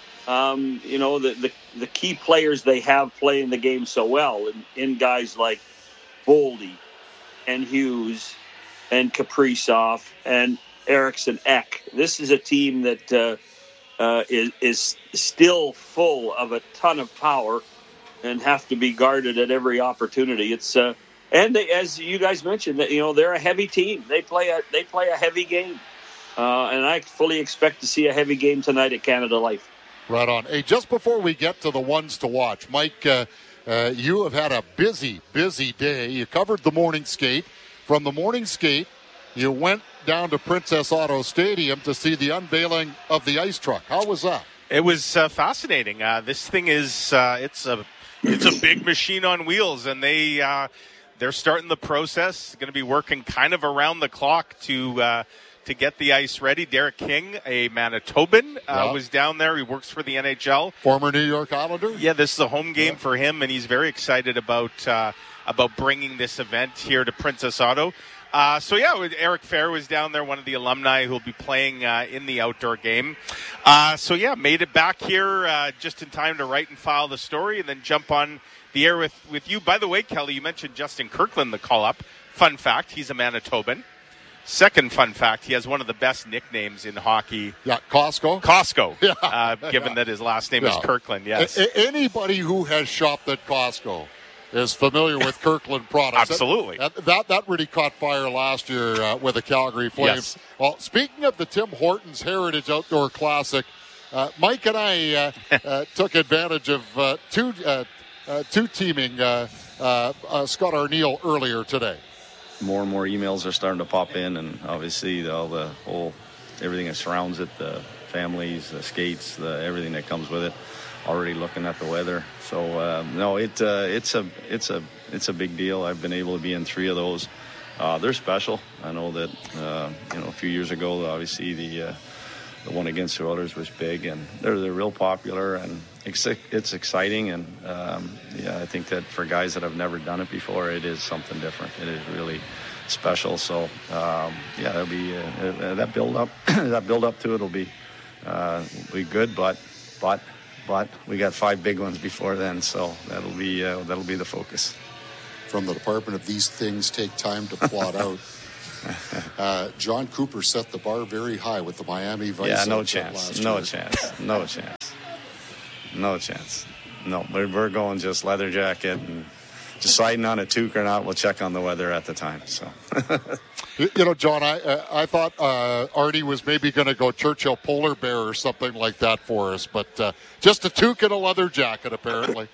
the key players they have playing the game so well, in guys like Boldy and Hughes and Kaprizov and Eriksson Ek. This is a team that is still full of a ton of power and have to be guarded at every opportunity. It's and they, as you guys mentioned, that they're a heavy team. They play a heavy game, and I fully expect to see a heavy game tonight at Canada Life. Right on. Hey, just before we get to the ones to watch, Mike, you have had a busy day. You covered the morning skate. From the morning skate, you went down to Princess Auto Stadium to see the unveiling of the ice truck. How was that? It was fascinating. This thing is it's a big machine on wheels, and they're starting the process. Going to be working kind of around the clock to get the ice ready. Derek King, a Manitoban, was down there. He works for the NHL. Former New York Islander? Yeah, this is a home game for him, and he's very excited about bringing this event here to Princess Auto. Eric Fair was down there, one of the alumni who will be playing in the outdoor game. Made it back here just in time to write and file the story and then jump on the air with you. By the way, Kelly, you mentioned Justin Kirkland, the call-up. Fun fact, he's a Manitoban. Second fun fact, he has one of the best nicknames in hockey. Yeah, Costco. Given that his last name is Kirkland, yes. Anybody who has shopped at Costco is familiar with Kirkland products. Absolutely. That really caught fire last year with the Calgary Flames. Yes. Well, speaking of the Tim Hortons Heritage Outdoor Classic, Mike and I took advantage of two teaming Scott Arniel earlier today. More and more emails are starting to pop in, and obviously everything that surrounds it, the families, the skates, everything that comes with it. Already looking at the weather, so no, it's a big deal. I've been able to be in 3 of those. They're special. I know that a few years ago, obviously the one against the Oilers was big, and they're real popular, and it's exciting. And I think that for guys that have never done it before, it is something different. It is really special. So it'll be that build up to it'll be good, but we got 5 big ones before then, so that'll be the focus. From the department of these things take time to plot out. John Cooper set the bar very high with the Miami Vice. Yeah, no chance. No, we're going just leather jacket and deciding on a toque or not. We'll check on the weather at the time. So. John, I thought Artie was maybe going to go Churchill polar bear or something like that for us, but just a toque and a leather jacket, apparently.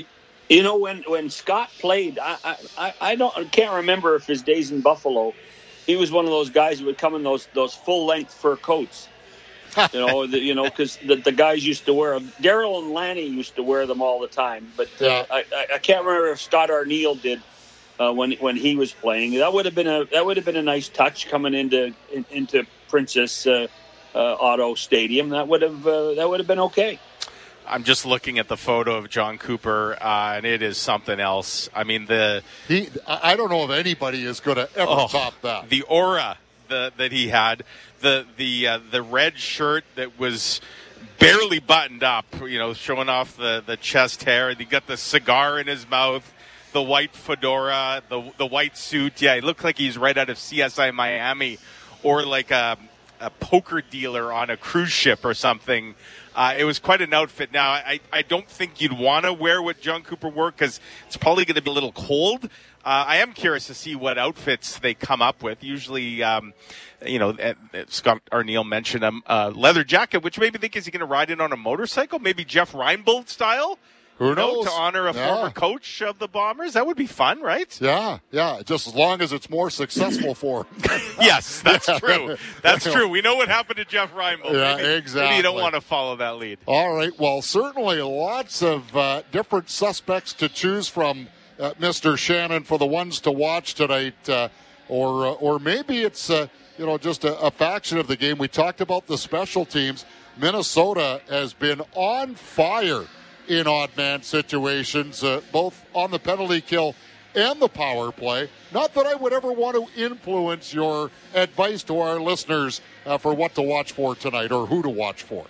When Scott played, I can't remember if his days in Buffalo, he was one of those guys who would come in those full length fur coats. Because the guys used to wear them. Daryl and Lanny used to wear them all the time, but I can't remember if Scott Arniel did. When he was playing, that would have been a nice touch coming into Princess Auto Stadium. That would have been okay. I'm just looking at the photo of John Cooper, and it is something else. I mean, I don't know if anybody is going to ever top that. The aura that he had, the red shirt that was barely buttoned up, showing off the chest hair, and he got the cigar in his mouth. The white fedora, the white suit. Yeah, he looked like he's right out of CSI Miami or like a poker dealer on a cruise ship or something. It was quite an outfit. Now, I don't think you'd want to wear what John Cooper wore because it's probably going to be a little cold. I am curious to see what outfits they come up with. Usually, Scott Arniel mentioned a leather jacket, which maybe think is he going to ride in on a motorcycle? Maybe Jeff Reinbold style? Who knows? To honor a former coach of the Bombers. That would be fun, right? Yeah. Just as long as it's more successful for him. Yes, that's true. That's true. We know what happened to Jeff Reinbold. Yeah, exactly. Maybe you don't want to follow that lead. All right. Well, certainly lots of different suspects to choose from, Mr. Shannon, for the ones to watch tonight. Or maybe it's, just a faction of the game. We talked about the special teams. Minnesota has been on fire in odd man situations, both on the penalty kill and the power play. Not that I would ever want to influence your advice to our listeners for what to watch for tonight or who to watch for.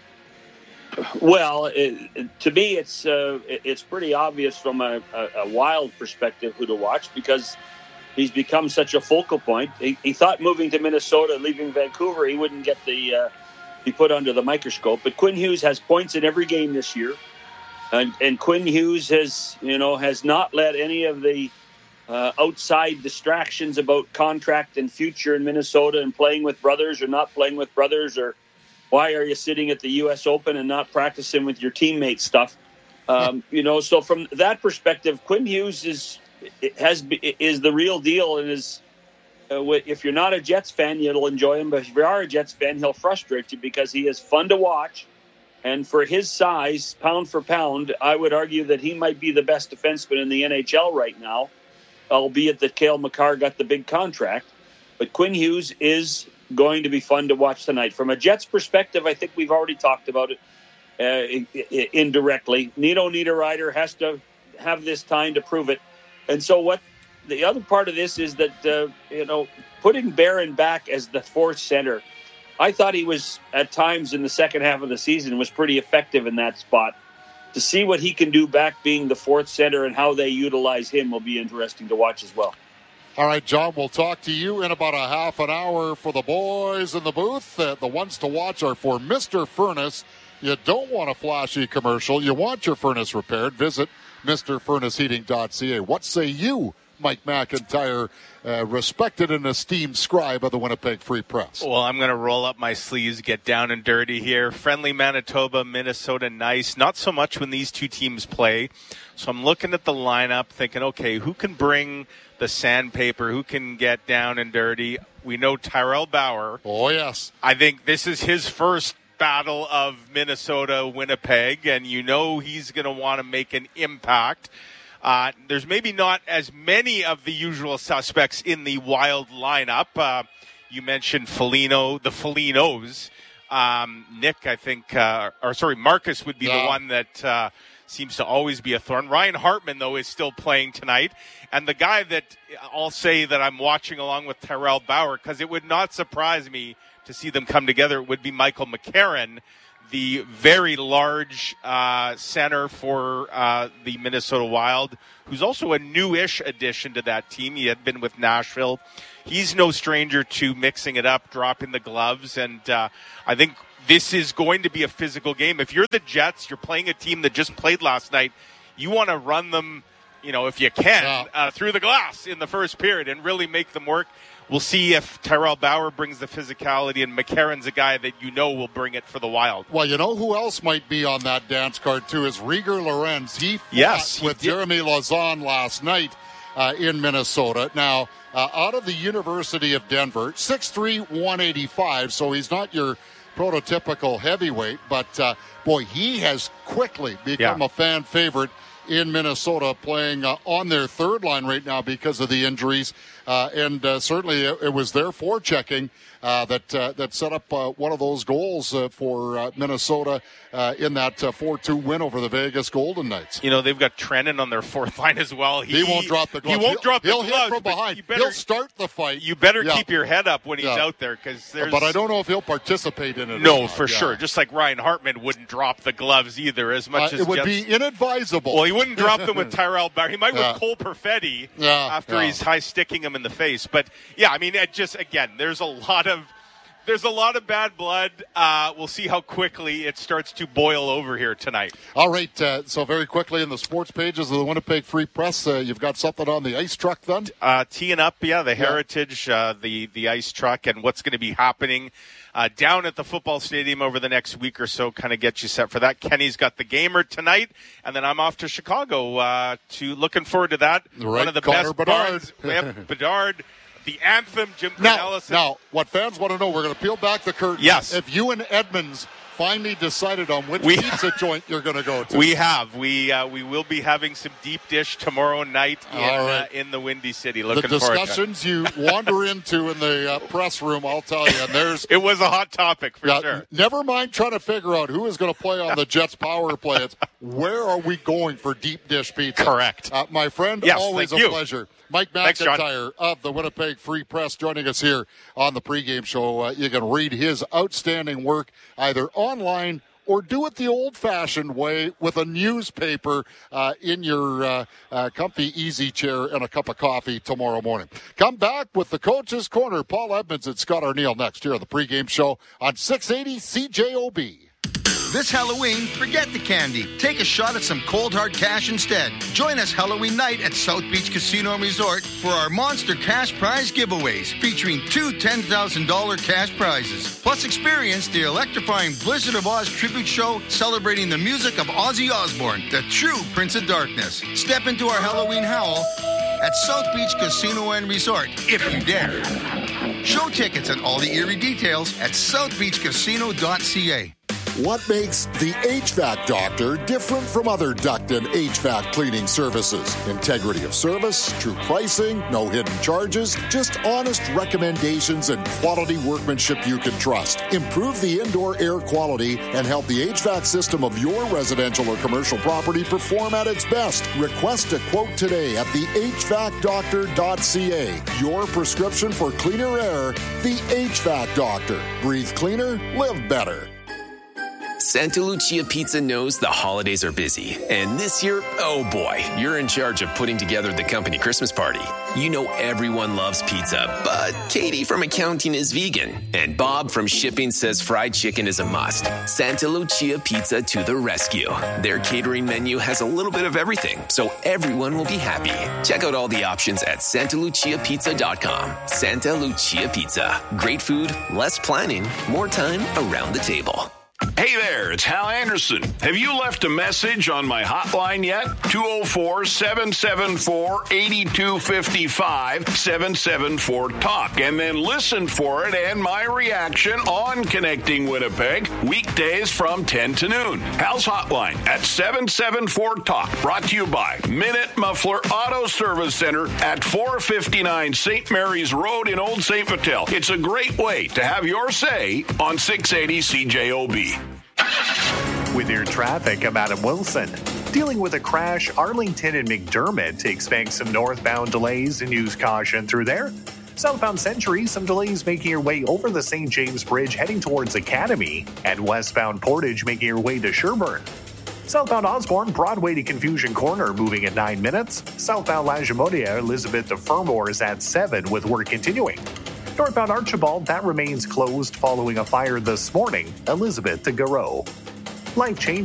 Well, to me, it's pretty obvious from a Wild perspective who to watch because he's become such a focal point. He thought moving to Minnesota, leaving Vancouver, he wouldn't get be put under the microscope. But Quinn Hughes has points in every game this year. And Quinn Hughes has not let any of the outside distractions about contract and future in Minnesota and playing with brothers or not playing with brothers or why are you sitting at the U.S. Open and not practicing with your teammates stuff. So from that perspective, Quinn Hughes is the real deal and is. If you're not a Jets fan, you'll enjoy him. But if you are a Jets fan, he'll frustrate you because he is fun to watch. And for his size, pound for pound, I would argue that he might be the best defenseman in the NHL right now, albeit that Cale Makar got the big contract. But Quinn Hughes is going to be fun to watch tonight. From a Jets perspective, I think we've already talked about it indirectly. Nino Niederreiter has to have this time to prove it. And so what the other part of this is that, putting Barron back as the fourth center, I thought he was, at times in the second half of the season, was pretty effective in that spot. To see what he can do back being the fourth center and how they utilize him will be interesting to watch as well. All right, John, we'll talk to you in about a half an hour for the boys in the booth. The ones to watch are for Mr. Furnace You don't want a flashy commercial. You want your furnace repaired. Visit MrFurnaceHeating.ca. What say you, Mike McIntyre, respected and esteemed scribe of the Winnipeg Free Press? Well, I'm going to roll up my sleeves, get down and dirty here. Friendly Manitoba, Minnesota, nice. Not so much when these two teams play. So I'm looking at the lineup thinking, okay, who can bring the sandpaper? Who can get down and dirty? We know Tyrell Bauer. Oh, yes. I think this is his first battle of Minnesota, Winnipeg, and you know he's going to want to make an impact. There's maybe not as many of the usual suspects in the Wild lineup. You mentioned Foligno, the Folignos. Nick, I think, Marcus would be the one that seems to always be a thorn. Ryan Hartman, though, is still playing tonight. And the guy that I'll say that I'm watching along with Tyrell Bauer, because it would not surprise me to see them come together, would be Michael McCarron, the very large center for the Minnesota Wild, who's also a newish addition to that team. He had been with Nashville. He's no stranger to mixing it up, dropping the gloves, and I think this is going to be a physical game. If you're the Jets, you're playing a team that just played last night, you want to run them, if you can, through the glass in the first period and really make them work. We'll see if Tyrell Bauer brings the physicality, and McCarron's a guy that will bring it for the Wild. Well, you know who else might be on that dance card, too, is Rieger Lorenz. He fought with Jeremy Lauzon last night in Minnesota. Now, out of the University of Denver, 6'3", 185, so he's not your prototypical heavyweight, but, he has quickly become a fan favorite in Minnesota, playing on their third line right now because of the injuries. And certainly it was their forechecking that set up one of those goals for Minnesota in that 4-2 win over the Vegas Golden Knights. They've got Trennan on their fourth line as well. He won't drop the gloves. He won't drop the gloves. He'll hit from behind. He'll start the fight. You better keep your head up when he's out there. But I don't know if he'll participate in it. No, for sure. Just like Ryan Hartman wouldn't drop the gloves either as much as it would be inadvisable. Well, he wouldn't drop them with Tyrell Bauer. He might with Cole Perfetti after he's high-sticking him in the face. But, there's a lot of bad blood. We'll see how quickly it starts to boil over here tonight. All right. So very quickly in the sports pages of the Winnipeg Free Press, you've got something on the ice truck then? Teeing up, the Heritage, the ice truck, and what's going to be happening down at the football stadium over the next week or so, kind of get you set for that. Kenny's got the gamer tonight, and then I'm off to Chicago looking forward to that. Right, one of the Connor best Bedard. Bedard. The anthem, Jim Cornelison. Now, what fans want to know, we're going to peel back the curtain. Yes. If you and Edmonds finally decided on which pizza joint you're going to go to. We have. We will be having some deep dish tomorrow night in the Windy City. Looking the forward discussions you wander into in the press room, I'll tell you. And it was a hot topic for sure. Never mind trying to figure out who is going to play on the Jets power play. It's where are we going for deep dish pizza? Correct. My friend, always a pleasure. Mike McIntyre of the Winnipeg Free Press joining us here on the pregame show. You can read his outstanding work either online or do it the old-fashioned way with a newspaper in your comfy easy chair and a cup of coffee tomorrow morning. Come back with the Coach's Corner. Paul Edmonds and Scott Arniel next year on the pregame show on 680 CJOB. This Halloween, forget the candy. Take a shot at some cold hard cash instead. Join us Halloween night at South Beach Casino and Resort for our monster cash prize giveaways featuring 2 $10,000 cash prizes. Plus experience the electrifying Blizzard of Oz tribute show celebrating the music of Ozzy Osbourne, the true Prince of Darkness. Step into our Halloween howl at South Beach Casino and Resort, if you dare. Show tickets and all the eerie details at southbeachcasino.ca. What makes the HVAC Doctor different from other duct and HVAC cleaning services? Integrity of service, true pricing, no hidden charges, just honest recommendations and quality workmanship you can trust. Improve the indoor air quality and help the HVAC system of your residential or commercial property perform at its best. Request a quote today at thehvacdoctor.ca. Your prescription for cleaner air, the HVAC Doctor. Breathe cleaner, live better. Santa Lucia Pizza knows the holidays are busy. And this year, oh boy, you're in charge of putting together the company Christmas party. You know everyone loves pizza, but Katie from accounting is vegan. And Bob from shipping says fried chicken is a must. Santa Lucia Pizza to the rescue. Their catering menu has a little bit of everything, so everyone will be happy. Check out all the options at santaluciapizza.com. Santa Lucia Pizza. Great food, less planning, more time around the table. Hey there, it's Hal Anderson. Have you left a message on my hotline yet? 204-774-8255, 774-TALK. And then listen for it and my reaction on Connecting Winnipeg, weekdays from 10 to noon. Hal's hotline at 774-TALK, brought to you by Minute Muffler Auto Service Center at 459 St. Mary's Road in Old St. Vital. It's a great way to have your say on 680 CJOB. With your traffic, I'm Adam Wilson. Dealing with a crash, Arlington and McDermott expect some northbound delays and use caution through there. Southbound Century, some delays making your way over the St. James Bridge heading towards Academy, and westbound Portage making your way to Sherbourne. Southbound Osborne, Broadway to Confusion Corner moving at 9 minutes. Southbound Lagimodia, Elizabeth to Fermor is at 7 with work continuing. Northbound Archibald, that remains closed following a fire this morning, Elizabeth to Garreau. Life-changing